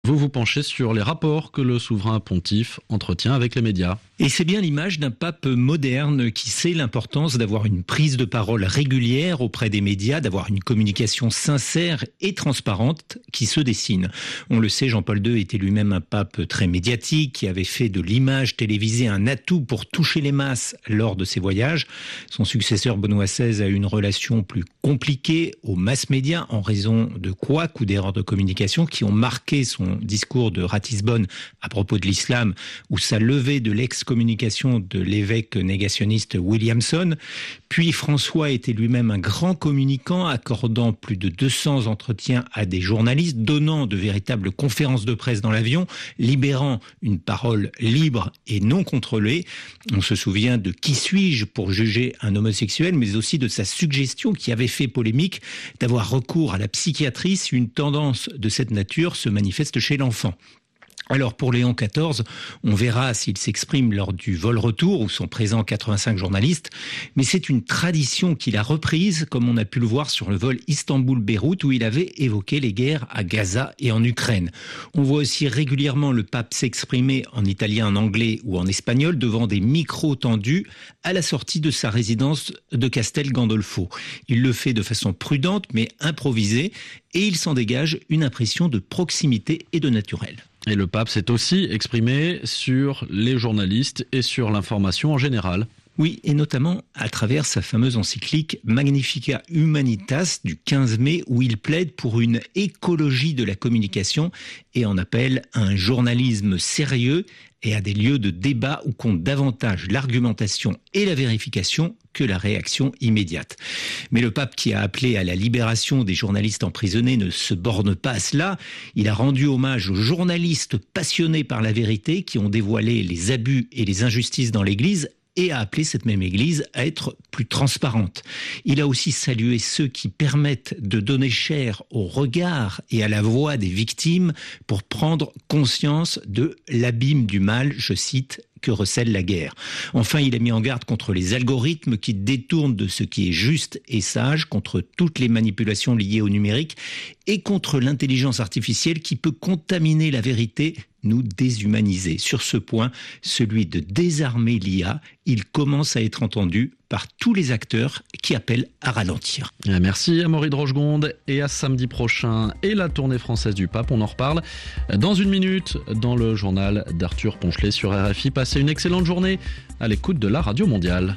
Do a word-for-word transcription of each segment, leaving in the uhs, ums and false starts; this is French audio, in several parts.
Vous vous penchez sur les rapports que le souverain pontife entretient avec les médias. Et c'est bien l'image d'un pape moderne qui sait l'importance d'avoir une prise de parole régulière auprès des médias, d'avoir une communication sincère et transparente qui se dessine. On le sait, Jean-Paul deux était lui-même un pape très médiatique qui avait fait de l'image télévisée un atout pour toucher les masses lors de ses voyages. Son successeur Benoît seize a eu une relation plus compliquée aux mass-médias en raison de couacs ou d'erreurs de communication qui ont marqué son discours de Ratisbonne à propos de l'islam ou sa levée de l'ex-communication de l'évêque négationniste Williamson. Puis François était lui-même un grand communicant, accordant plus de deux cents entretiens à des journalistes, donnant de véritables conférences de presse dans l'avion, libérant une parole libre et non contrôlée. On se souvient de Qui suis-je pour juger un homosexuel, mais aussi de sa suggestion qui avait fait polémique d'avoir recours à la psychiatrie si une tendance de cette nature se manifeste chez l'enfant. Alors pour Léon quatorze, on verra s'il s'exprime lors du vol-retour où sont présents quatre-vingt-cinq journalistes, mais c'est une tradition qu'il a reprise comme on a pu le voir sur le vol Istanbul-Beyrouth où il avait évoqué les guerres à Gaza et en Ukraine. On voit aussi régulièrement le pape s'exprimer en italien, en anglais ou en espagnol devant des micros tendus à la sortie de sa résidence de Castel Gandolfo. Il le fait de façon prudente mais improvisée et il s'en dégage une impression de proximité et de naturel. Et le pape s'est aussi exprimé sur les journalistes et sur l'information en général. Oui, et notamment à travers sa fameuse encyclique Magnificat Humanitas du quinze mai où il plaide pour une écologie de la communication et en appelle à un journalisme sérieux et à des lieux de débat où compte davantage l'argumentation et la vérification que la réaction immédiate. Mais le pape qui a appelé à la libération des journalistes emprisonnés ne se borne pas à cela. Il a rendu hommage aux journalistes passionnés par la vérité qui ont dévoilé les abus et les injustices dans l'Église et a appelé cette même Église à être plus transparente. Il a aussi salué ceux qui permettent de donner chair au regard et à la voix des victimes pour prendre conscience de l'abîme du mal, je cite, que recèle la guerre. Enfin, il a mis en garde contre les algorithmes qui détournent de ce qui est juste et sage, contre toutes les manipulations liées au numérique et contre l'intelligence artificielle qui peut contaminer la vérité, nous déshumaniser. Sur ce point, celui de désarmer l'I A, il commence à être entendu par tous les acteurs qui appellent à ralentir. Merci Amaury de Rochegonde et à samedi prochain et la tournée française du pape, on en reparle dans une minute dans le journal d'Arthur Ponchelet sur R F I. Passez une excellente journée à l'écoute de la Radio Mondiale.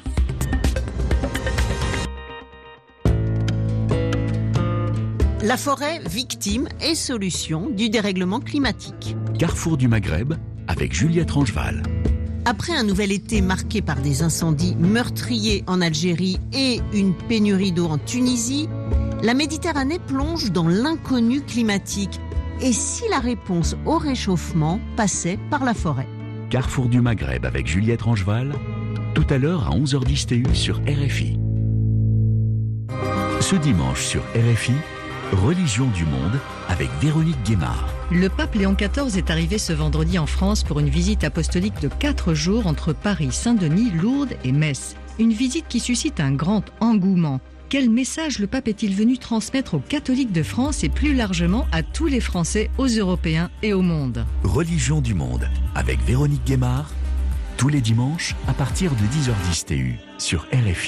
La forêt, victime et solution du dérèglement climatique. Carrefour du Maghreb avec Juliette Rangeval. Après un nouvel été marqué par des incendies meurtriers en Algérie et une pénurie d'eau en Tunisie, la Méditerranée plonge dans l'inconnu climatique. Et si la réponse au réchauffement passait par la forêt ? Carrefour du Maghreb avec Juliette Rangeval, tout à l'heure à onze heures dix T U sur R F I. Ce dimanche sur R F I, Religion du monde avec Véronique Guémard. Le pape Léon quatorze est arrivé ce vendredi en France pour une visite apostolique de quatre jours entre Paris, Saint-Denis, Lourdes et Metz. Une visite qui suscite un grand engouement. Quel message le pape est-il venu transmettre aux catholiques de France et plus largement à tous les Français, aux Européens et au monde ? Religion du monde avec Véronique Guémard, tous les dimanches à partir de dix heures dix T U sur R F I.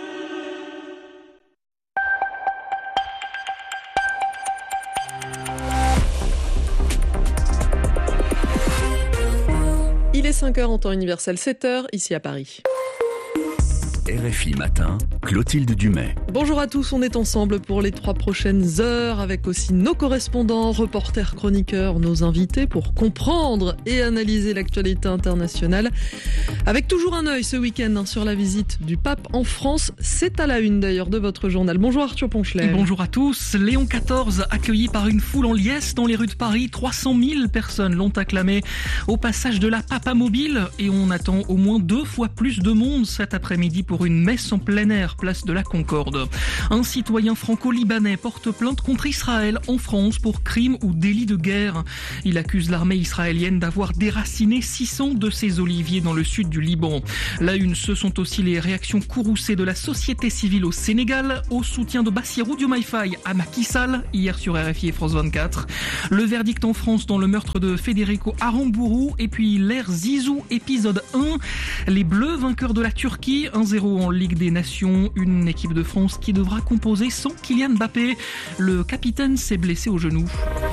Il est cinq heures en temps universel, sept heures ici à Paris. R F I Matin, Clotilde Dumais. Bonjour à tous, on est ensemble pour les trois prochaines heures avec aussi nos correspondants, reporters, chroniqueurs, nos invités pour comprendre et analyser l'actualité internationale. Avec toujours un œil ce week-end hein, sur la visite du pape en France. C'est à la une d'ailleurs de votre journal. Bonjour Arthur Ponchelet. Bonjour à tous. Léon quatorze accueilli par une foule en liesse dans les rues de Paris. trois cent mille personnes l'ont acclamé au passage de la Papamobile et on attend au moins deux fois plus de monde cet après-midi pour pour une messe en plein air, place de la Concorde. Un citoyen franco-libanais porte plainte contre Israël en France pour crime ou délit de guerre. Il accuse l'armée israélienne d'avoir déraciné six cents de ses oliviers dans le sud du Liban. La une, ce sont aussi les réactions courroucées de la société civile au Sénégal au soutien de Bassirou Diomaye Faye à Macky Sall hier sur R F I et France vingt-quatre. Le verdict en France dans le meurtre de Federico Arambourou et puis l'ère Zizou épisode un. Les Bleus vainqueurs de la Turquie, un zéro en Ligue des Nations, une équipe de France qui devra composer sans Kylian Mbappé. Le capitaine s'est blessé au genou.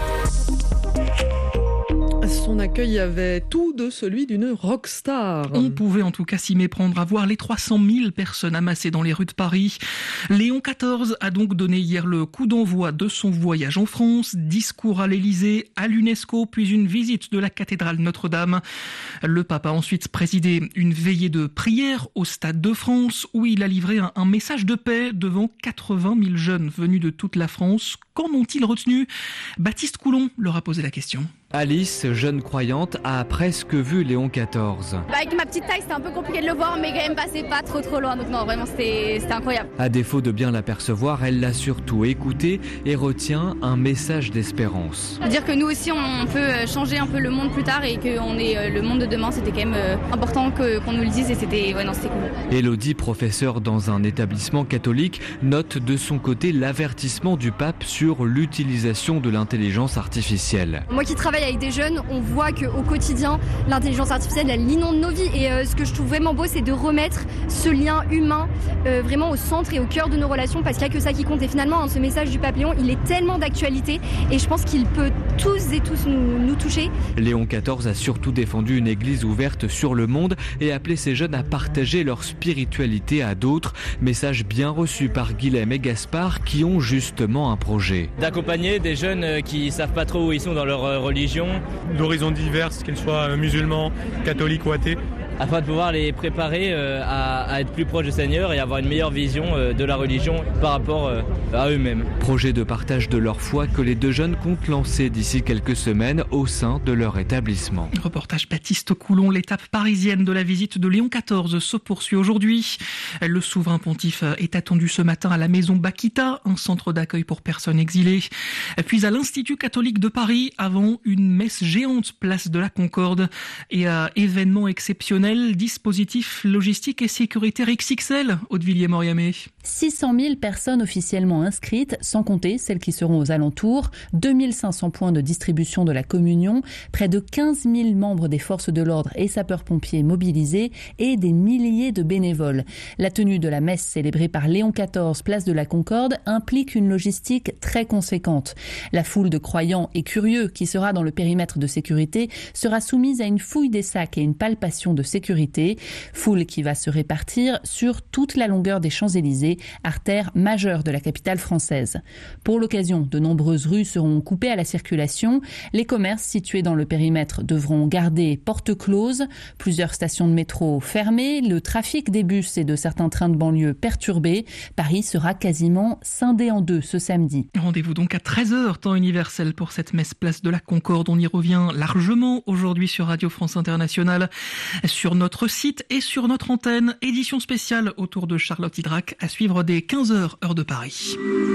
Son accueil avait tout de celui d'une rockstar. On pouvait en tout cas s'y méprendre à voir les trois cent mille personnes amassées dans les rues de Paris. Léon quatorze a donc donné hier le coup d'envoi de son voyage en France, discours à l'Élysée, à l'UNESCO, puis une visite de la cathédrale Notre-Dame. Le pape a ensuite présidé une veillée de prière au Stade de France où il a livré un, un message de paix devant quatre-vingt mille jeunes venus de toute la France. Qu'en ont-ils retenu ? Baptiste Coulon leur a posé la question. Alice, jeune croyante, a presque vu Léon quatorze. Bah avec ma petite taille, c'était un peu compliqué de le voir, mais quand même passé pas trop trop loin. Donc non, vraiment, c'était, c'était incroyable. À défaut de bien l'apercevoir, elle l'a surtout écouté et retient un message d'espérance. Dire que nous aussi, on peut changer un peu le monde plus tard et que on est le monde de demain, c'était quand même important que, qu'on nous le dise et c'était, ouais, non, c'était cool. Élodie, professeure dans un établissement catholique, note de son côté l'avertissement du pape sur l'utilisation de l'intelligence artificielle. Moi qui travaille avec des jeunes, on voit qu'au quotidien, l'intelligence artificielle, elle inonde nos vies. Et euh, ce que je trouve vraiment beau, c'est de remettre ce lien humain euh, vraiment au centre et au cœur de nos relations, parce qu'il n'y a que ça qui compte. Et finalement, hein, ce message du pape Léon, il est tellement d'actualité et je pense qu'il peut tous et tous nous, nous toucher. Léon quatorze a surtout défendu une église ouverte sur le monde et appelé ses jeunes à partager leur spiritualité à d'autres. Message bien reçu par Guilhem et Gaspard qui ont justement un projet. D'accompagner des jeunes qui ne savent pas trop où ils sont dans leur religion. D'horizons divers, qu'ils soient musulmans, catholiques ou athées. Afin de pouvoir les préparer à, à être plus proches du Seigneur et avoir une meilleure vision de la religion par rapport à eux-mêmes. Projet de partage de leur foi que les deux jeunes comptent lancer d'ici quelques semaines au sein de leur établissement. Reportage Baptiste Coulon, l'étape parisienne de la visite de Léon quatorze se poursuit aujourd'hui. Le souverain pontife est attendu ce matin à la maison Bakita, un centre d'accueil pour personnes exilées. Puis à l'Institut catholique de Paris avant une messe géante place de la Concorde et à événement exceptionnel. Dispositif logistique et sécuritaire X X L, Aude-Villiers-Moriamé. six cent mille personnes officiellement inscrites, sans compter celles qui seront aux alentours, deux mille cinq cents points de distribution de la communion, près de quinze mille membres des forces de l'ordre et sapeurs-pompiers mobilisés et des milliers de bénévoles. La tenue de la messe célébrée par Léon quatorze, place de la Concorde, implique une logistique très conséquente. La foule de croyants et curieux qui sera dans le périmètre de sécurité sera soumise à une fouille des sacs et une palpation de sécurité, foule qui va se répartir sur toute la longueur des Champs-Élysées, artère majeure de la capitale française. Pour l'occasion, de nombreuses rues seront coupées à la circulation. Les commerces situés dans le périmètre devront garder porte close, plusieurs stations de métro fermées, le trafic des bus et de certains trains de banlieue perturbé. Paris sera quasiment scindé en deux ce samedi. Rendez-vous donc à treize heures, temps universel, pour cette messe place de la Concorde. On y revient largement aujourd'hui sur Radio France Internationale, sur notre site et sur notre antenne. Édition spéciale autour de Charlotte Hydrac à suivre dès quinze heures, heure de Paris.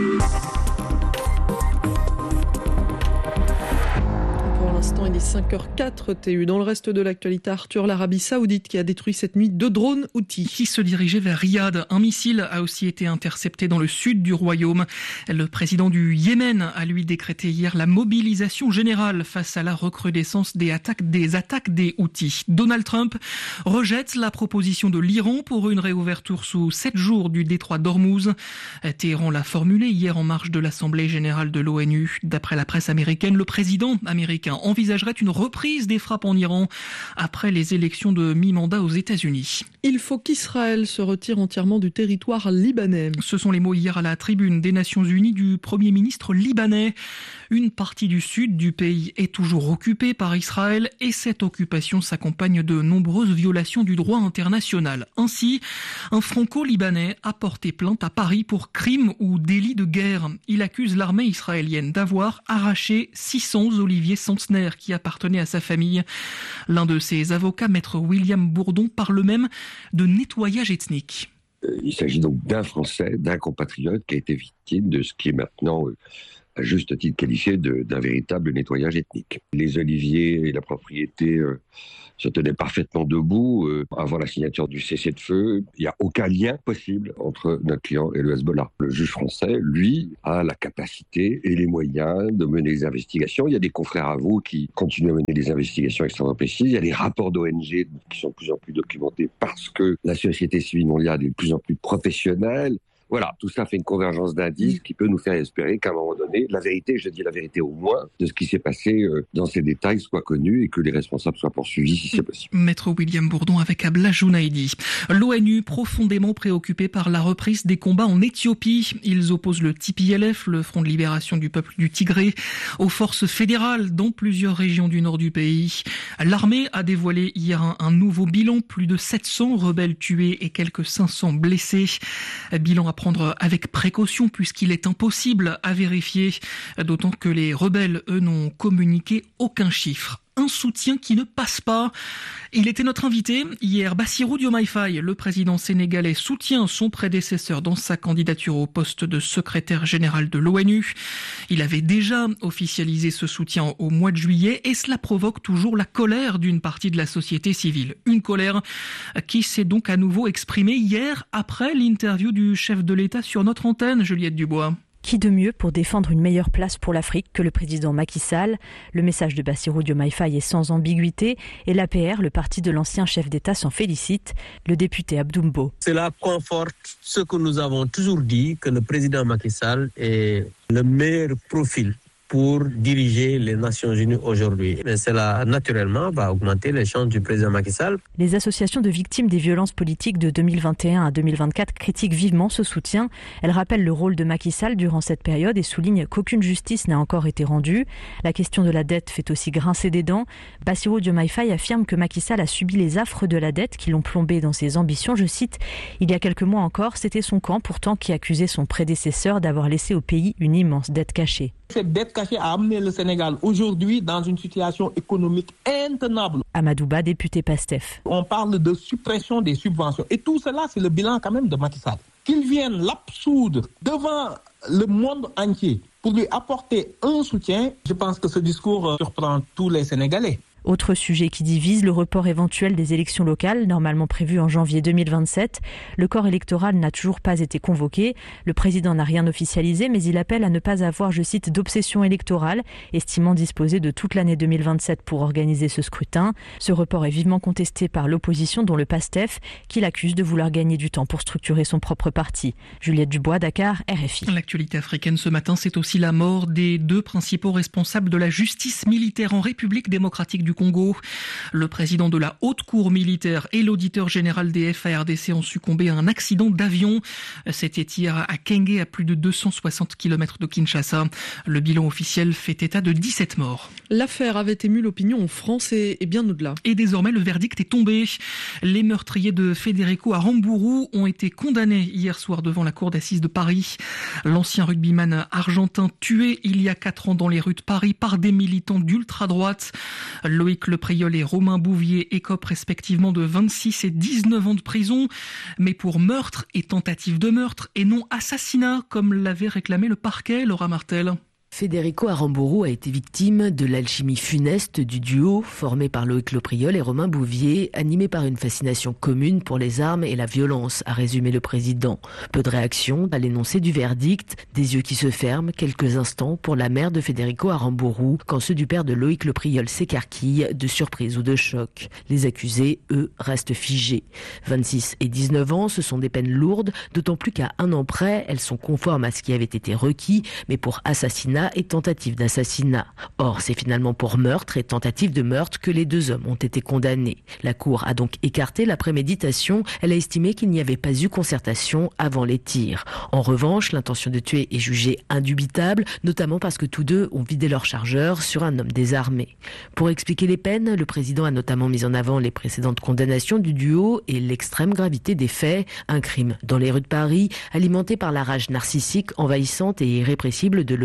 Pour l'instant, il est cinq heures quatre T U. Dans le reste de l'actualité, Arthur, l'Arabie Saoudite qui a détruit cette nuit deux drones Houthis. Qui se dirigeaient vers Riyad. Un missile a aussi été intercepté dans le sud du royaume. Le président du Yémen a lui décrété hier la mobilisation générale face à la recrudescence des attaques des, attaques des Houthis. Donald Trump rejette la proposition de l'Iran pour une réouverture sous sept jours du détroit d'Ormuz. Téhéran l'a formulé hier en marge de l'Assemblée générale de l'ONU. D'après la presse américaine, le président américain envisagerait une reprise des frappes en Iran après les élections de mi-mandat aux États-Unis. Il faut qu'Israël se retire entièrement du territoire libanais. Ce sont les mots hier à la tribune des Nations Unies du Premier ministre libanais. Une partie du sud du pays est toujours occupée par Israël et cette occupation s'accompagne de nombreuses violations du droit international. Ainsi, un franco-libanais a porté plainte à Paris pour crime ou délit de guerre. Il accuse l'armée israélienne d'avoir arraché six cents oliviers centenaires qui appartenaient à sa famille. L'un de ses avocats, maître William Bourdon, parle même de nettoyage ethnique. Euh, il s'agit donc d'un Français, d'un compatriote qui a été victime de ce qui est maintenant, euh, à juste titre qualifié, de, d'un véritable nettoyage ethnique. Les oliviers et la propriété euh, se tenaient parfaitement debout euh, avant la signature du cessez-le-feu. Il n'y a aucun lien possible entre notre client et le Hezbollah. Le juge français, lui, a la capacité et les moyens de mener des investigations. Il y a des confrères à vous qui continuent à mener des investigations extrêmement précises. Il y a des rapports d'O N G qui sont de plus en plus documentés parce que la société civile mondiale est de plus en plus professionnelle. Voilà, tout ça fait une convergence d'indices qui peut nous faire espérer qu'à un moment donné, la vérité, je dis la vérité au moins, de ce qui s'est passé euh, dans ces détails soit connue et que les responsables soient poursuivis si c'est possible. Maître William Bourdon avec Abla Jounaidi. L'ONU profondément préoccupée par la reprise des combats en Éthiopie. Ils opposent le T P L F, le Front de libération du peuple du Tigré, aux forces fédérales dans plusieurs régions du nord du pays. L'armée a dévoilé hier un, un nouveau bilan, plus de sept cents rebelles tués et quelques cinq cents blessés. Bilan à prendre avec précaution puisqu'il est impossible à vérifier, d'autant que les rebelles, eux, n'ont communiqué aucun chiffre. Un soutien qui ne passe pas. Il était notre invité hier. Bassirou Diomaye Faye, le président sénégalais, soutient son prédécesseur dans sa candidature au poste de secrétaire général de l'ONU. Il avait déjà officialisé ce soutien au mois de juillet et cela provoque toujours la colère d'une partie de la société civile. Une colère qui s'est donc à nouveau exprimée hier après l'interview du chef de l'État sur notre antenne, Juliette Dubois. Qui de mieux pour défendre une meilleure place pour l'Afrique que le président Macky Sall? Le message de Bassirou Diomaye Faye est sans ambiguïté et l'A P R, le parti de l'ancien chef d'État, s'en félicite. Le député Abdoumbo. Cela conforte ce que nous avons toujours dit, que le président Macky Sall est le meilleur profil pour diriger les Nations Unies aujourd'hui. Mais cela, naturellement, va augmenter les chances du président Macky Sall. Les associations de victimes des violences politiques de deux mille vingt et un à deux mille vingt-quatre critiquent vivement ce soutien. Elles rappellent le rôle de Macky Sall durant cette période et soulignent qu'aucune justice n'a encore été rendue. La question de la dette fait aussi grincer des dents. Bassirou Diomaye Faye affirme que Macky Sall a subi les affres de la dette qui l'ont plombé dans ses ambitions. Je cite, « Il y a quelques mois encore, c'était son camp pourtant qui accusait son prédécesseur d'avoir laissé au pays une immense dette cachée. » Cette dette cachée a amené le Sénégal aujourd'hui dans une situation économique intenable. Amadouba, député PASTEF. On parle de suppression des subventions. Et tout cela, c'est le bilan quand même de Macky Sall. Qu'il vienne l'absoudre devant le monde entier pour lui apporter un soutien, je pense que ce discours surprend tous les Sénégalais. Autre sujet qui divise, le report éventuel des élections locales, normalement prévues en janvier deux mille vingt-sept. Le corps électoral n'a toujours pas été convoqué. Le président n'a rien officialisé, mais il appelle à ne pas avoir, je cite, d'obsession électorale, estimant disposer de toute l'année deux mille vingt-sept pour organiser ce scrutin. Ce report est vivement contesté par l'opposition, dont le PASTEF, qui l'accuse de vouloir gagner du temps pour structurer son propre parti. Juliette Dubois, Dakar, R F I. L'actualité africaine ce matin, c'est aussi la mort des deux principaux responsables de la justice militaire en République démocratique du Congo. Le président de la haute cour militaire et l'auditeur général des F A R D C ont succombé à un accident d'avion. C'était hier à Kenge, à plus de deux cent soixante kilomètres de Kinshasa. Le bilan officiel fait état de dix-sept morts. L'affaire avait ému l'opinion en France et bien au-delà. Et désormais, le verdict est tombé. Les meurtriers de Federico Aramburu ont été condamnés hier soir devant la cour d'assises de Paris. L'ancien rugbyman argentin tué il y a quatre ans dans les rues de Paris par des militants d'ultra-droite. Loïc Lepriol et Romain Bouvier écopent respectivement de vingt-six et dix-neuf ans de prison, mais pour meurtre et tentative de meurtre et non assassinat, comme l'avait réclamé le parquet, Laura Martel. Federico Aramburu a été victime de l'alchimie funeste du duo formé par Loïc Lepriol et Romain Bouvier, animé par une fascination commune pour les armes et la violence, a résumé le président. Peu de réaction à l'énoncé du verdict, des yeux qui se ferment quelques instants pour la mère de Federico Aramburu, quand ceux du père de Loïc Lepriol s'écarquillent de surprise ou de choc. Les accusés, eux, restent figés. vingt-six et dix-neuf ans, ce sont des peines lourdes, d'autant plus qu'à un an près, elles sont conformes à ce qui avait été requis, mais pour assassinat et tentative d'assassinat. Or, c'est finalement pour meurtre et tentative de meurtre que les deux hommes ont été condamnés. La Cour a donc écarté la préméditation. Elle a estimé qu'il n'y avait pas eu concertation avant les tirs. En revanche, l'intention de tuer est jugée indubitable, notamment parce que tous deux ont vidé leur chargeur sur un homme désarmé. Pour expliquer les peines, le président a notamment mis en avant les précédentes condamnations du duo et l'extrême gravité des faits. Un crime dans les rues de Paris, alimenté par la rage narcissique, envahissante et irrépressible de Loïc Lepriol,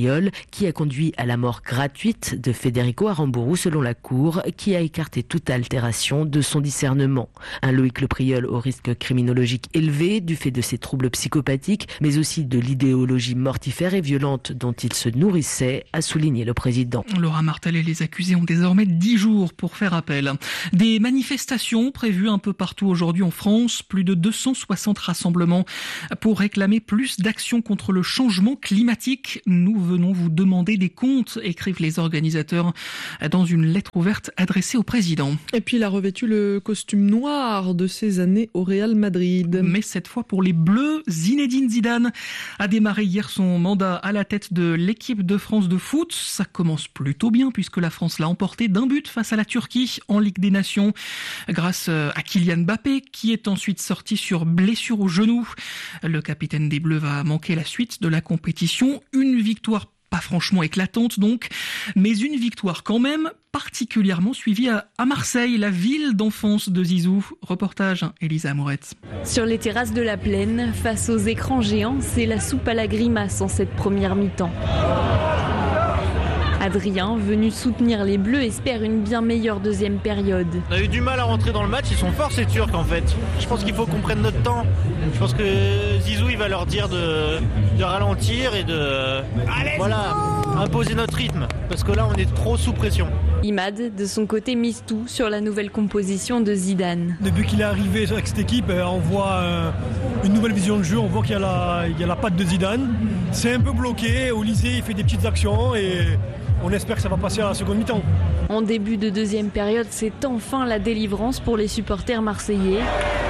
Priol, qui a conduit à la mort gratuite de Federico Aramburu selon la Cour, qui a écarté toute altération de son discernement. Un Loïc Le Priol au risque criminologique élevé du fait de ses troubles psychopathiques, mais aussi de l'idéologie mortifère et violente dont il se nourrissait, a souligné le président. Laura Martel et les accusés ont désormais dix jours pour faire appel. Des manifestations prévues un peu partout aujourd'hui en France, plus de deux cent soixante rassemblements pour réclamer plus d'action contre le changement climatique. Nous venons vous demander des comptes, écrivent les organisateurs dans une lettre ouverte adressée au président. Et puis il a revêtu le costume noir de ses années au Real Madrid. Mais cette fois pour les Bleus, Zinedine Zidane a démarré hier son mandat à la tête de l'équipe de France de foot. Ça commence plutôt bien puisque la France l'a emporté d'un but face à la Turquie en Ligue des Nations grâce à Kylian Mbappé qui est ensuite sorti sur blessure au genou. Le capitaine des Bleus va manquer la suite de la compétition. Une victoire pas franchement éclatante donc, mais une victoire quand même particulièrement suivie à, à Marseille, la ville d'enfance de Zizou. Reportage Elisa Amourette. Sur les terrasses de la Plaine, face aux écrans géants, c'est la soupe à la grimace en cette première mi-temps. Adrien, venu soutenir les Bleus, espère une bien meilleure deuxième période. On a eu du mal à rentrer dans le match, ils sont forts ces Turcs en fait. Je pense qu'il faut qu'on prenne notre temps. Je pense que Zizou il va leur dire de, de ralentir et de Allez, voilà, imposer notre rythme. Parce que là on est trop sous pression. Imad, de son côté, mise tout sur la nouvelle composition de Zidane. Depuis qu'il est arrivé avec cette équipe, on voit euh, une nouvelle vision de jeu, on voit qu'il y a la, il y a la patte de Zidane. C'est un peu bloqué, Olysée il fait des petites actions et on espère que ça va passer à la seconde mi-temps. En début de deuxième période, c'est enfin la délivrance pour les supporters marseillais.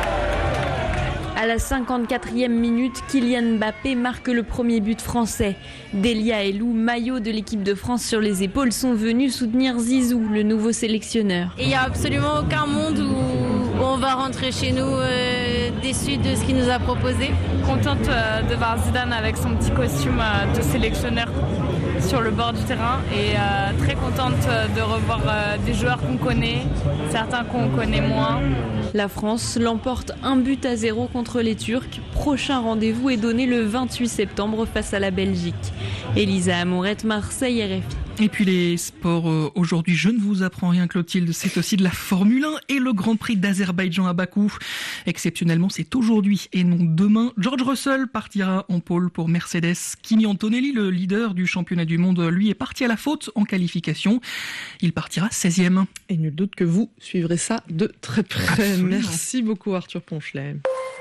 À la cinquante-quatrième minute, Kylian Mbappé marque le premier but français. Delia et Lou, maillot de l'équipe de France sur les épaules, sont venus soutenir Zizou, le nouveau sélectionneur. Il n'y a absolument aucun monde où on va rentrer chez nous euh, déçu de ce qu'il nous a proposé. Contente euh, de voir Zidane avec son petit costume euh, de sélectionneur sur le bord du terrain et euh, très contente de revoir euh, des joueurs qu'on connaît, certains qu'on connaît moins. La France l'emporte un but à zéro contre les Turcs. Prochain rendez-vous est donné le vingt-huit septembre face à la Belgique. Elisa Amourette, Marseille, R F I. Et puis les sports euh, aujourd'hui, je ne vous apprends rien Clotilde, c'est aussi de la Formule un et le Grand Prix d'Azerbaïdjan à Bakou. Exceptionnellement, c'est aujourd'hui et non demain. George Russell partira en pole pour Mercedes. Kimi Antonelli, le leader du championnat du monde, lui est parti à la faute en qualification. Il partira seizième. Et nul doute que vous suivrez ça de très près. Absolument. Merci beaucoup Arthur Ponchelet.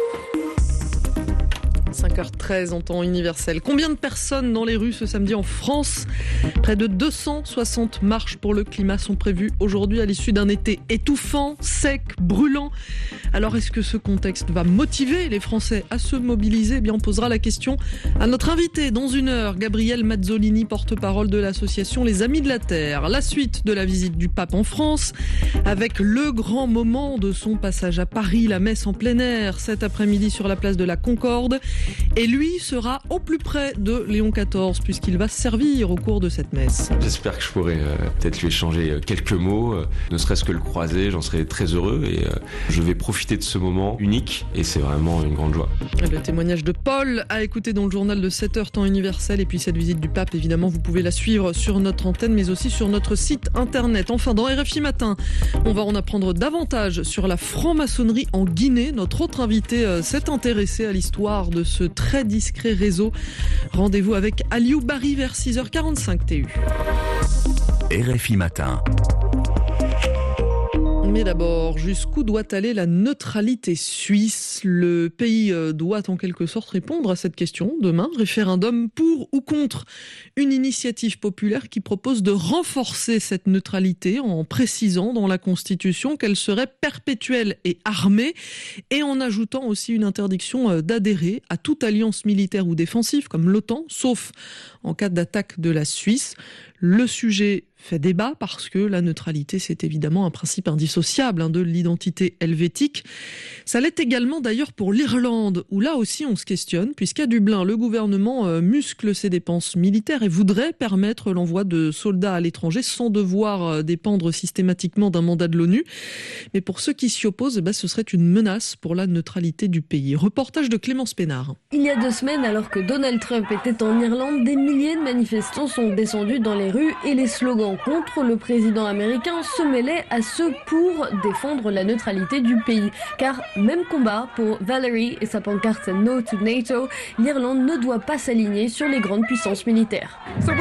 cinq heures treize en temps universel. Combien de personnes dans les rues ce samedi en France ? Près de deux cent soixante marches pour le climat sont prévues aujourd'hui à l'issue d'un été étouffant, sec, brûlant. Alors est-ce que ce contexte va motiver les Français à se mobiliser ? Eh bien, on posera la question à notre invité dans une heure, Gabriel Mazzolini, porte-parole de l'association Les Amis de la Terre. La suite de la visite du pape en France avec le grand moment de son passage à Paris, la messe en plein air cet après-midi sur la place de la Concorde. Et lui sera au plus près de Léon quatorze puisqu'il va servir au cours de cette messe. J'espère que je pourrai euh, peut-être lui échanger quelques mots, euh, ne serait-ce que le croiser, j'en serai très heureux et euh, je vais profiter de ce moment unique et c'est vraiment une grande joie. Le témoignage de Paul à écouter dans le journal de sept heures temps universel et puis cette visite du pape, évidemment, vous pouvez la suivre sur notre antenne mais aussi sur notre site internet. Enfin, dans R F I Matin, on va en apprendre davantage sur la franc-maçonnerie en Guinée. Notre autre invité euh, s'est intéressé à l'histoire de ce très discret réseau. Rendez-vous avec Aliou Barry vers six heures quarante-cinq T U. R F I Matin. Mais d'abord, jusqu'où doit aller la neutralité suisse ? Le pays doit en quelque sorte répondre à cette question demain. Référendum pour ou contre une initiative populaire qui propose de renforcer cette neutralité en précisant dans la Constitution qu'elle serait perpétuelle et armée et en ajoutant aussi une interdiction d'adhérer à toute alliance militaire ou défensive comme l'OTAN, sauf en cas d'attaque de la Suisse. Le sujet fait débat parce que la neutralité, c'est évidemment un principe indissociable hein, de l'identité helvétique. Ça l'est également d'ailleurs pour l'Irlande, où là aussi on se questionne, puisqu'à Dublin, le gouvernement euh, muscle ses dépenses militaires et voudrait permettre l'envoi de soldats à l'étranger sans devoir euh, dépendre systématiquement d'un mandat de l'ONU. Mais pour ceux qui s'y opposent, eh ben, ce serait une menace pour la neutralité du pays. Reportage de Clémence Pénard. Il y a deux semaines, alors que Donald Trump était en Irlande, des milliers de manifestants sont descendus dans les rues et les slogans contre le président américain se mêlaient à ceux pour défendre la neutralité du pays. Car même combat pour Valerie et sa pancarte No to NATO, l'Irlande ne doit pas s'aligner sur les grandes puissances militaires.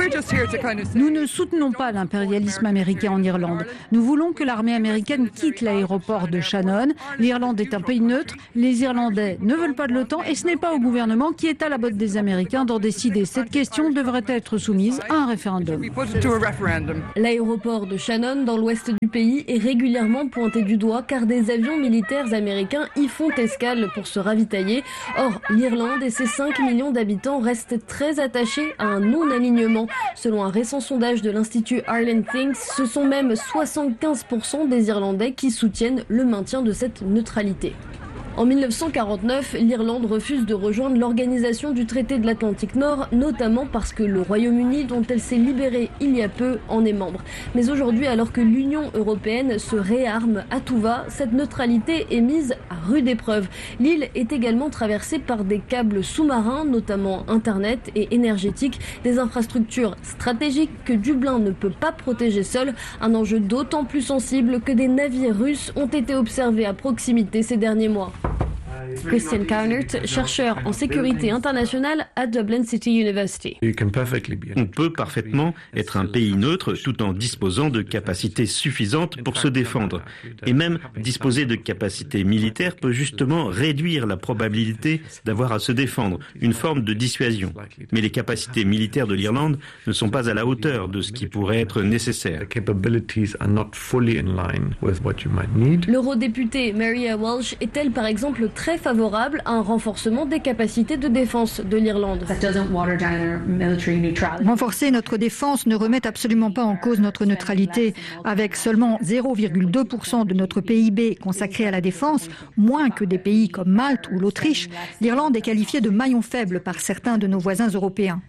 Nous ne soutenons pas l'impérialisme américain en Irlande. Nous voulons que l'armée américaine quitte l'aéroport de Shannon. L'Irlande est un pays neutre, les Irlandais ne veulent pas de l'OTAN et ce n'est pas au gouvernement qui est à la botte des Américains d'en décider. Cette question devrait être soumise à un référendum. L'aéroport de Shannon, dans l'ouest du pays, est régulièrement pointé du doigt car des avions militaires américains y font escale pour se ravitailler. Or, l'Irlande et ses cinq millions d'habitants restent très attachés à un non-alignement. Selon un récent sondage de l'Institut Ireland Thinks, ce sont même soixante-quinze pour cent des Irlandais qui soutiennent le maintien de cette neutralité. En mille neuf cent quarante-neuf, l'Irlande refuse de rejoindre l'organisation du traité de l'Atlantique Nord, notamment parce que le Royaume-Uni, dont elle s'est libérée il y a peu, en est membre. Mais aujourd'hui, alors que l'Union européenne se réarme à tout va, cette neutralité est mise à rude épreuve. L'île est également traversée par des câbles sous-marins, notamment Internet et énergétiques, des infrastructures stratégiques que Dublin ne peut pas protéger seul, un enjeu d'autant plus sensible que des navires russes ont été observés à proximité ces derniers mois. Christian Kaunert, chercheur en sécurité internationale à Dublin City University. On peut parfaitement être un pays neutre tout en disposant de capacités suffisantes pour se défendre. Et même disposer de capacités militaires peut justement réduire la probabilité d'avoir à se défendre, une forme de dissuasion. Mais les capacités militaires de l'Irlande ne sont pas à la hauteur de ce qui pourrait être nécessaire. L'eurodéputée Maria Walsh est-elle par exemple très favorable à un renforcement des capacités de défense de l'Irlande? Renforcer notre défense ne remet absolument pas en cause notre neutralité. Avec seulement zéro virgule deux pour cent de notre P I B consacré à la défense, moins que des pays comme Malte ou l'Autriche, l'Irlande est qualifiée de maillon faible par certains de nos voisins européens.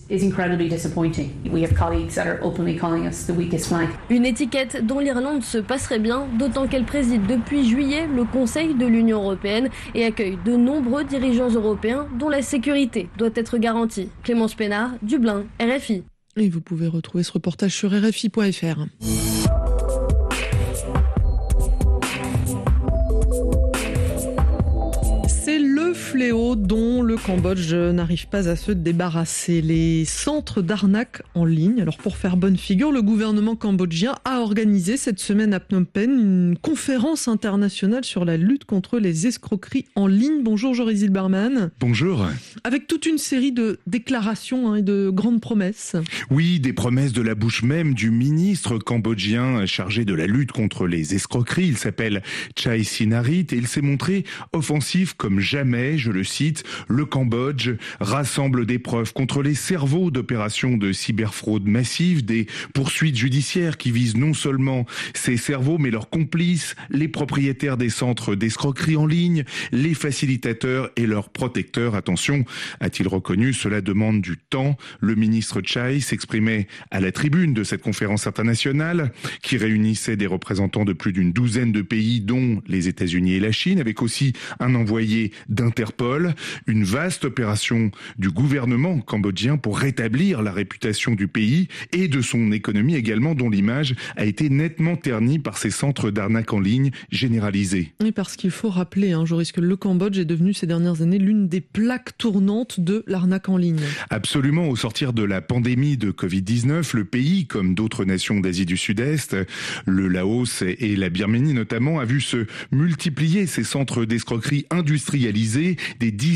Une étiquette dont l'Irlande se passerait bien, d'autant qu'elle préside depuis juillet le Conseil de l'Union européenne et accueille de nombreux dirigeants européens dont la sécurité doit être garantie. Clémence Pénard, Dublin, R F I. Et vous pouvez retrouver ce reportage sur R F I point F R. C'est le fléau dont le Cambodge n'arrive pas à se débarrasser. Les centres d'arnaque en ligne. Alors pour faire bonne figure, le gouvernement cambodgien a organisé cette semaine à Phnom Penh une conférence internationale sur la lutte contre les escroqueries en ligne. Bonjour Joris Zilberman. Bonjour. Avec toute une série de déclarations hein, et de grandes promesses. Oui, des promesses de la bouche même du ministre cambodgien chargé de la lutte contre les escroqueries. Il s'appelle Chai Sinarit et il s'est montré offensif comme jamais, je le cite, le Cambodge rassemble des preuves contre les cerveaux d'opérations de cyberfraude massive, des poursuites judiciaires qui visent non seulement ces cerveaux, mais leurs complices, les propriétaires des centres d'escroquerie en ligne, les facilitateurs et leurs protecteurs. Attention, a-t-il reconnu, cela demande du temps. Le ministre Chai s'exprimait à la tribune de cette conférence internationale qui réunissait des représentants de plus d'une douzaine de pays, dont les États-Unis et la Chine, avec aussi un envoyé d'Interpol, une vaste opération du gouvernement cambodgien pour rétablir la réputation du pays et de son économie également, dont l'image a été nettement ternie par ces centres d'arnaque en ligne généralisés. Oui, parce qu'il faut rappeler, hein, Joris, que le Cambodge est devenu ces dernières années l'une des plaques tournantes de l'arnaque en ligne. Absolument. Au sortir de la pandémie de covid dix-neuf, le pays, comme d'autres nations d'Asie du Sud-Est, le Laos et la Birmanie notamment, a vu se multiplier ces centres d'escroquerie industrialisés. Des dizaines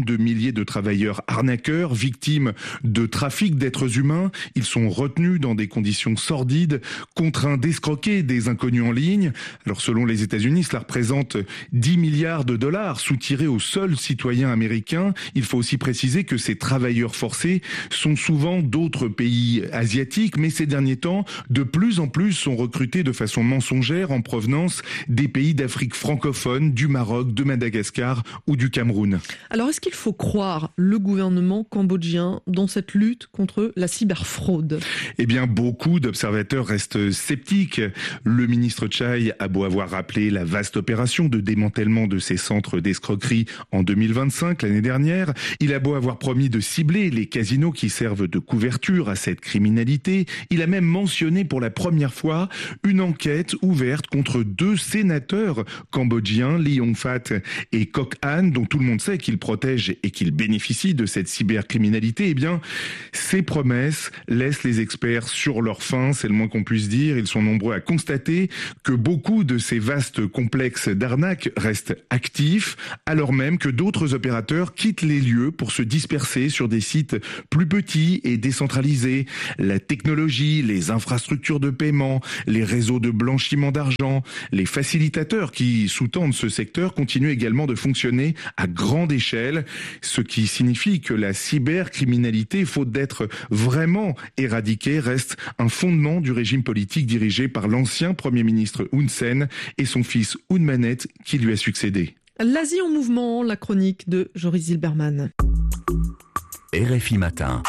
de milliers de travailleurs arnaqueurs, victimes de trafic d'êtres humains. Ils sont retenus dans des conditions sordides, contraints d'escroquer des inconnus en ligne. Alors selon les États-Unis, cela représente dix milliards de dollars soutirés aux seuls citoyens américains. Il faut aussi préciser que ces travailleurs forcés sont souvent d'autres pays asiatiques, mais ces derniers temps, de plus en plus sont recrutés de façon mensongère en provenance des pays d'Afrique francophone, du Maroc, de Madagascar ou du Cameroun. Alors est-ce qu'il faut croire le gouvernement cambodgien dans cette lutte contre la cyberfraude ? Eh bien, beaucoup d'observateurs restent sceptiques. Le ministre Chai a beau avoir rappelé la vaste opération de démantèlement de ces centres d'escroquerie en deux mille vingt-cinq, l'année dernière. Il a beau avoir promis de cibler les casinos qui servent de couverture à cette criminalité. Il a même mentionné pour la première fois une enquête ouverte contre deux sénateurs cambodgiens, Lee Yong-fat et Kok An, dont tout le monde sait qu'ils protègent et qu'ils bénéficient de cette cybercriminalité. Eh bien, ces promesses laissent les experts sur leur faim, c'est le moins qu'on puisse dire. Ils sont nombreux à constater que beaucoup de ces vastes complexes d'arnaques restent actifs, alors même que d'autres opérateurs quittent les lieux pour se disperser sur des sites plus petits et décentralisés. La technologie, les infrastructures de paiement, les réseaux de blanchiment d'argent, les facilitateurs qui sous-tendent ce secteur continuent également de fonctionner à grande échelle, ce qui signifie que la cybercriminalité, faute d'être vraiment éradiquée, reste un fondement du régime politique dirigé par l'ancien Premier ministre Hun Sen et son fils Hun Manet qui lui a succédé. L'Asie en mouvement, la chronique de Joris Zilberman. R F I Matin.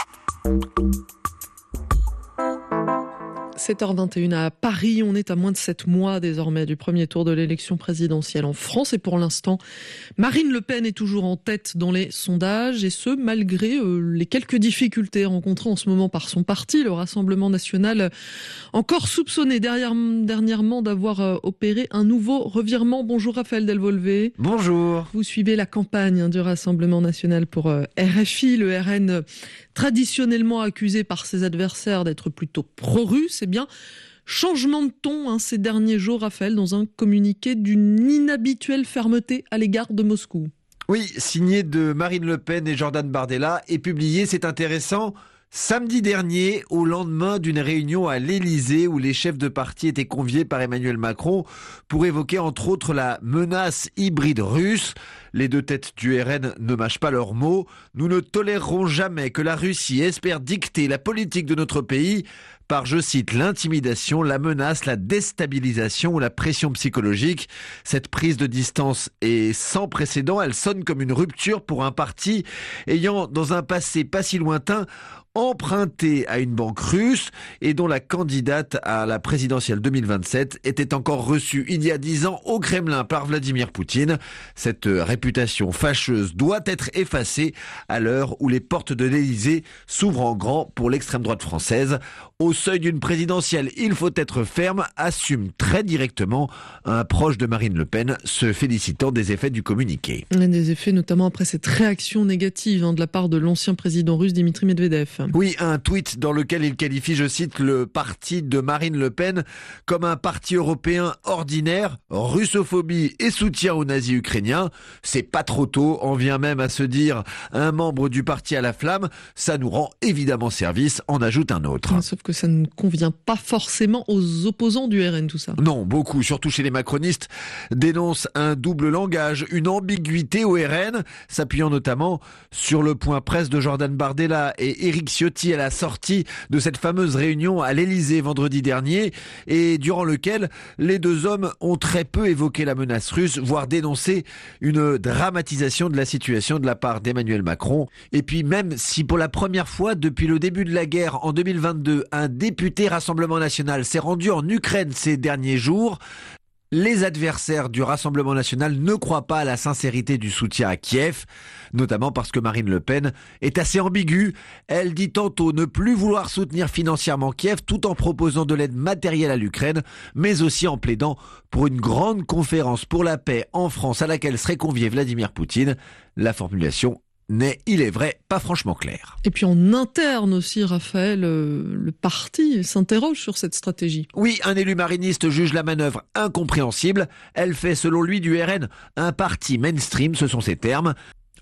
sept heures vingt et une à Paris, on est à moins de sept mois désormais du premier tour de l'élection présidentielle en France et pour l'instant, Marine Le Pen est toujours en tête dans les sondages et ce malgré euh, les quelques difficultés rencontrées en ce moment par son parti, le Rassemblement National, encore soupçonné derrière, dernièrement d'avoir euh, opéré un nouveau revirement. Bonjour Raphaël Delvolvé. Bonjour. Vous suivez la campagne hein, du Rassemblement National pour euh, R F I, le R N traditionnellement accusé par ses adversaires d'être plutôt pro-russe. Eh bien, changement de ton hein, ces derniers jours, Raphaël, dans un communiqué d'une inhabituelle fermeté à l'égard de Moscou. Oui, signé de Marine Le Pen et Jordan Bardella et publié, c'est intéressant, samedi dernier, au lendemain d'une réunion à l'Élysée où les chefs de parti étaient conviés par Emmanuel Macron pour évoquer entre autres la menace hybride russe. Les deux têtes du R N ne mâchent pas leurs mots. Nous ne tolérerons jamais que la Russie espère dicter la politique de notre pays par, je cite, l'intimidation, la menace, la déstabilisation ou la pression psychologique. Cette prise de distance est sans précédent. Elle sonne comme une rupture pour un parti ayant, dans un passé pas si lointain, emprunté à une banque russe et dont la candidate à la présidentielle deux mille vingt-sept était encore reçue il y a dix ans au Kremlin par Vladimir Poutine. Cette réputation fâcheuse doit être effacée à l'heure où les portes de l'Élysée s'ouvrent en grand pour l'extrême droite française. Au seuil d'une présidentielle, il faut être ferme, assume très directement un proche de Marine Le Pen, se félicitant des effets du communiqué. Des effets notamment après cette réaction négative hein, de la part de l'ancien président russe Dimitri Medvedev. Oui, un tweet dans lequel il qualifie, je cite, le parti de Marine Le Pen comme un parti européen ordinaire, russophobie et soutien aux nazis ukrainiens. C'est pas trop tôt, on vient même à se dire un membre du parti à la flamme, ça nous rend évidemment service, en ajoute un autre. Sauf que ça ne convient pas forcément aux opposants du R N, tout ça. Non, beaucoup, surtout chez les macronistes, dénoncent un double langage, une ambiguïté au R N, s'appuyant notamment sur le point presse de Jordan Bardella et Éric Ciotti à la sortie de cette fameuse réunion à l'Élysée vendredi dernier et durant lequel les deux hommes ont très peu évoqué la menace russe, voire dénoncé une dramatisation de la situation de la part d'Emmanuel Macron. Et puis même si pour la première fois depuis le début de la guerre en deux mille vingt-deux, un député Rassemblement National s'est rendu en Ukraine ces derniers jours, les adversaires du Rassemblement National ne croient pas à la sincérité du soutien à Kiev, notamment parce que Marine Le Pen est assez ambiguë. Elle dit tantôt ne plus vouloir soutenir financièrement Kiev tout en proposant de l'aide matérielle à l'Ukraine, mais aussi en plaidant pour une grande conférence pour la paix en France à laquelle serait convié Vladimir Poutine. La formulation n'est, il est vrai, pas franchement clair. Et puis en interne aussi, Raphaël, euh, le parti s'interroge sur cette stratégie. Oui, un élu mariniste juge la manœuvre incompréhensible. Elle fait, selon lui, du R N un parti mainstream, ce sont ses termes.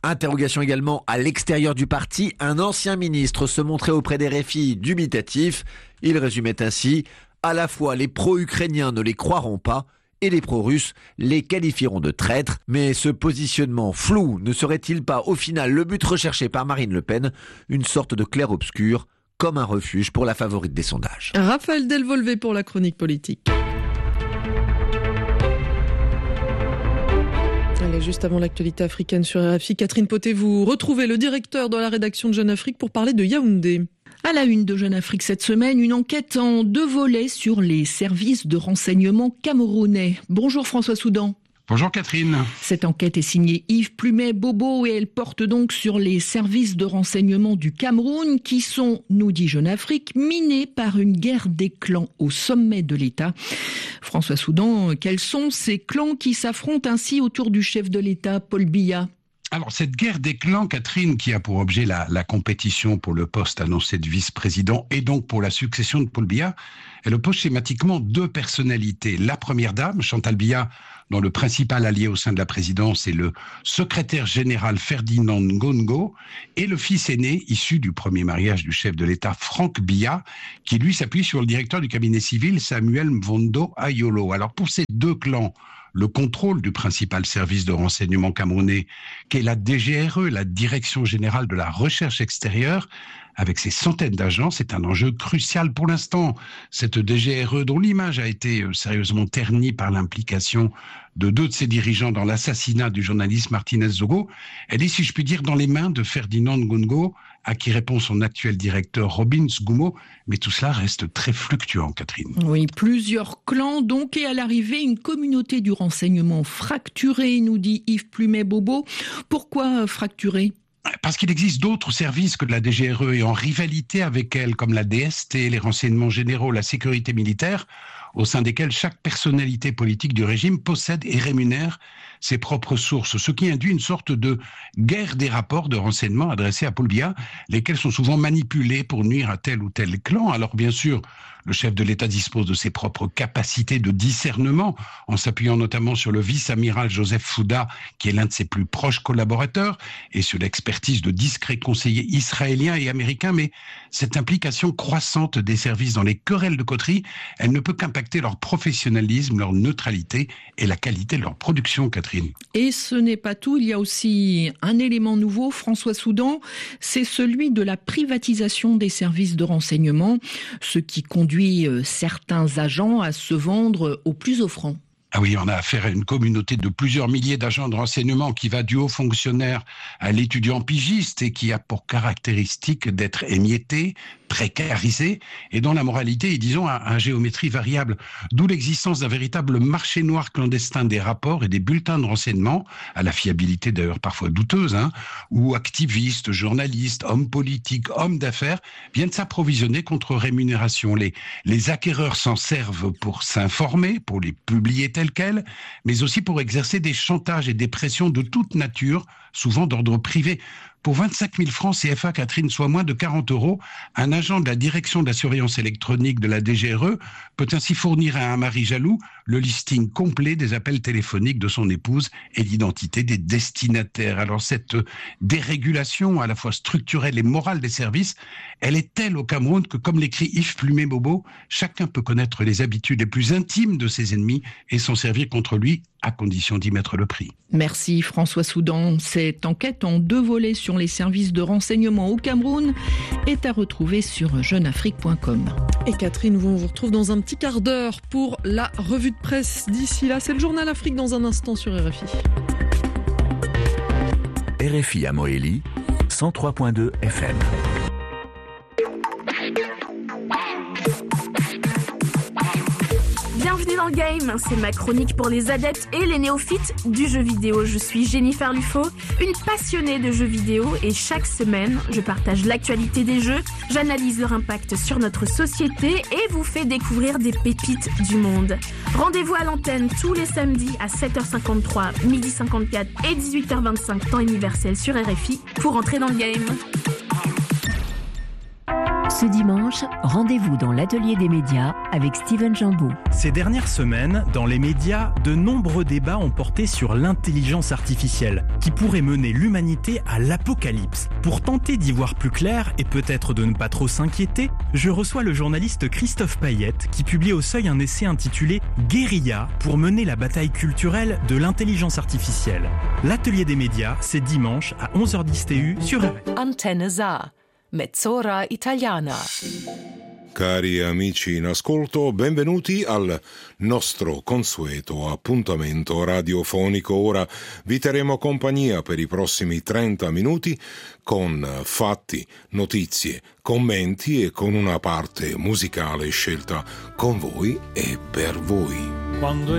Interrogation également à l'extérieur du parti. Un ancien ministre se montrait auprès des R F I dubitatif. Il résumait ainsi: à la fois les pro-ukrainiens ne les croiront pas et les pro-russes les qualifieront de traîtres. Mais ce positionnement flou ne serait-il pas au final le but recherché par Marine Le Pen, une sorte de clair-obscur, comme un refuge pour la favorite des sondages? Raphaël Delvolvé pour la chronique politique. Allez, juste avant l'actualité africaine sur R F I, Catherine Potet, vous retrouvez le directeur de la rédaction de Jeune Afrique pour parler de Yaoundé. À la une de Jeune Afrique cette semaine, une enquête en deux volets sur les services de renseignement camerounais. Bonjour François Soudan. Bonjour Catherine. Cette enquête est signée Yves Plumet-Bobo et elle porte donc sur les services de renseignement du Cameroun qui sont, nous dit Jeune Afrique, minés par une guerre des clans au sommet de l'État. François Soudan, quels sont ces clans qui s'affrontent ainsi autour du chef de l'État, Paul Biya ? Alors, cette guerre des clans, Catherine, qui a pour objet la, la compétition pour le poste annoncé de vice-président et donc pour la succession de Paul Biya, elle oppose schématiquement deux personnalités. La première dame, Chantal Biya, dont le principal allié au sein de la présidence est le secrétaire général Ferdinand Ngongo, et le fils aîné, issu du premier mariage du chef de l'État, Franck Biya, qui lui s'appuie sur le directeur du cabinet civil, Samuel Mvondo Ayolo. Alors, pour ces deux clans, le contrôle du principal service de renseignement camerounais, qu'est la D G R E, la Direction Générale de la Recherche Extérieure, avec ses centaines d'agents, c'est un enjeu crucial pour l'instant. Cette D G R E, dont l'image a été sérieusement ternie par l'implication de deux de ses dirigeants dans l'assassinat du journaliste Martinez Zogo, elle est, si je puis dire, dans les mains de Ferdinand Ngongo, à qui répond son actuel directeur Robin Sgoumo, mais tout cela reste très fluctuant, Catherine. Oui, plusieurs clans donc, et à l'arrivée, une communauté du renseignement fracturée, nous dit Yves Plumet-Bobo. Pourquoi fracturée ? Parce qu'il existe d'autres services que de la D G R E et en rivalité avec elle, comme la D S T, les renseignements généraux, la sécurité militaire, au sein desquels chaque personnalité politique du régime possède et rémunère ses propres sources, ce qui induit une sorte de guerre des rapports de renseignement adressés à Paul Biya, lesquels sont souvent manipulés pour nuire à tel ou tel clan. Alors bien sûr, le chef de l'État dispose de ses propres capacités de discernement, en s'appuyant notamment sur le vice-amiral Joseph Fouda, qui est l'un de ses plus proches collaborateurs, et sur l'expertise de discrets conseillers israéliens et américains. Mais cette implication croissante des services dans les querelles de coterie, elle ne peut qu'impacter leur professionnalisme, leur neutralité et la qualité de leur production, Catherine. Et ce n'est pas tout, il y a aussi un élément nouveau, François Soudan, c'est celui de la privatisation des services de renseignement, ce qui conduit certains agents à se vendre au plus offrant. Ah oui, on a affaire à une communauté de plusieurs milliers d'agents de renseignement qui va du haut fonctionnaire à l'étudiant pigiste et qui a pour caractéristique d'être émietté, précarisé et dont la moralité est, disons, à, à géométrie variable. D'où l'existence d'un véritable marché noir clandestin des rapports et des bulletins de renseignement, à la fiabilité d'ailleurs parfois douteuse, hein, où activistes, journalistes, hommes politiques, hommes d'affaires viennent s'approvisionner contre rémunération. Les, les acquéreurs s'en servent pour s'informer, pour les publier tels quels, mais aussi pour exercer des chantages et des pressions de toute nature, souvent d'ordre privé. Pour vingt-cinq mille francs C F A, Catherine, soit moins de quarante euros, un agent de la direction de la surveillance électronique de la D G R E peut ainsi fournir à un mari jaloux le listing complet des appels téléphoniques de son épouse et l'identité des destinataires. Alors cette dérégulation à la fois structurelle et morale des services, elle est telle au Cameroun que, comme l'écrit Yves Plumet-Bobo, chacun peut connaître les habitudes les plus intimes de ses ennemis et s'en servir contre lui, à condition d'y mettre le prix. Merci François Soudan. Cette enquête en deux volets sur les services de renseignement au Cameroun est à retrouver sur jeune afrique point com. Et Catherine, on vous retrouve dans un petit quart d'heure pour la revue de presse. D'ici là, c'est le journal Afrique dans un instant sur R F I. R F I à Moëli, cent trois virgule deux F M. Bienvenue dans le game, c'est ma chronique pour les adeptes et les néophytes du jeu vidéo. Je suis Jennifer Lufo, une passionnée de jeux vidéo et chaque semaine, je partage l'actualité des jeux, j'analyse leur impact sur notre société et vous fais découvrir des pépites du monde. Rendez-vous à l'antenne tous les samedis à sept heures cinquante-trois, midi cinquante-quatre et dix-huit heures vingt-cinq temps universel sur R F I pour entrer dans le game. Ce dimanche, rendez-vous dans l'atelier des médias avec Steven Jambeau. Ces dernières semaines, dans les médias, de nombreux débats ont porté sur l'intelligence artificielle, qui pourrait mener l'humanité à l'apocalypse. Pour tenter d'y voir plus clair et peut-être de ne pas trop s'inquiéter, je reçois le journaliste Christophe Payette, qui publie au Seuil un essai intitulé « Guérilla pour mener la bataille culturelle de l'intelligence artificielle ». L'atelier des médias, c'est dimanche à onze heures dix T U sur R F I. Antenne Sa. Mezz'ora italiana. Cari amici in ascolto, benvenuti al nostro consueto appuntamento radiofonico. Ora vi terremo compagnia per i prossimi trenta minuti con fatti, notizie, commenti e con una parte musicale scelta con voi e per voi. Quando